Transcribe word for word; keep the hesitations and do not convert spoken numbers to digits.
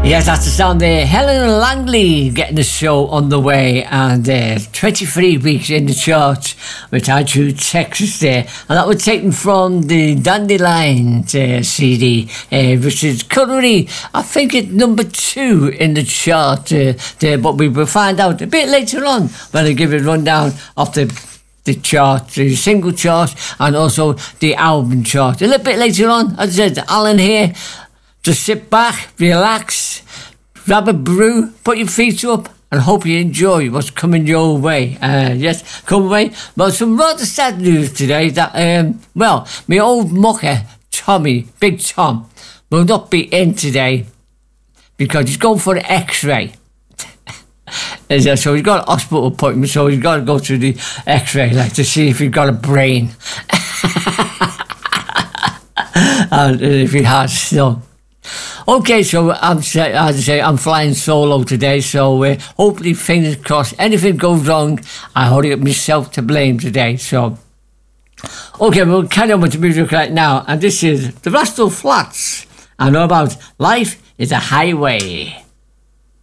Yes, that's the sound there. Helen Langley getting the show on the way, and uh, twenty-three weeks in the charts with iTunes Texas there. And that was taken from the Dandelions uh, C D, uh, which is currently, I think it's number two in the chart uh, there, but we will find out a bit later on when I give a rundown of the the chart, the single chart, and also the album chart. A little bit later on, as I said, Alan here. Just sit back, relax, grab a brew, put your feet up, and hope you enjoy what's coming your way. Uh, yes, come away. Well, some rather sad news today that, um, well, my old mucker, Tommy, Big Tom, will not be in today because he's going for an X-ray. So he's got an hospital appointment, so he's got to go through the X-ray, like, to see if he's got a brain. And if he has, so... Okay, so I'm, as I say, I'm flying solo today, so uh, hopefully, fingers crossed, anything goes wrong, I only got myself to blame today, so... Okay, we'll carry on with the music right now, and this is the Rascal Flatts. I know about Life is a Highway.